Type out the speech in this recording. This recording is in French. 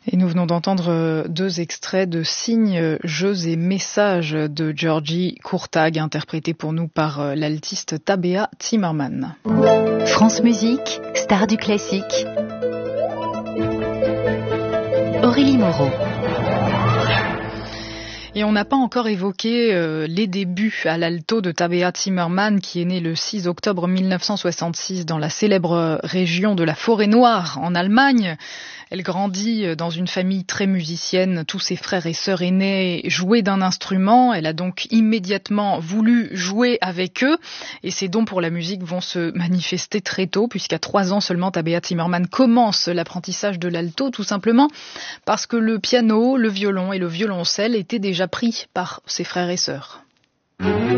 Et nous venons d'entendre deux extraits de Signes, Jeux et Messages de György Kurtág, interprété pour nous par l'altiste Tabea Zimmermann. France Musique, star du classique. Aurélie Moreau. Et on n'a pas encore évoqué les débuts à l'alto de Tabea Zimmermann, qui est née le 6 octobre 1966 dans la célèbre région de la Forêt-Noire en Allemagne. Elle grandit dans une famille très musicienne. Tous ses frères et sœurs aînés jouaient d'un instrument. Elle a donc immédiatement voulu jouer avec eux. Et ses dons pour la musique vont se manifester très tôt, puisqu'à 3 ans seulement, Tabea Zimmermann commence l'apprentissage de l'alto, tout simplement parce que le piano, le violon et le violoncelle étaient déjà pris par ses frères et sœurs.